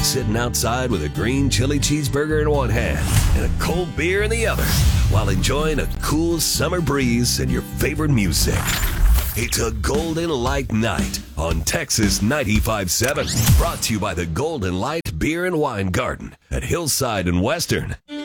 sitting outside with a green chili cheeseburger in one hand and a cold beer in the other while enjoying a cool summer breeze and your favorite music. It's a Golden Light Night on Texas 95.7. Brought to you by the Golden Light Beer and Wine Garden at Hillside and Western.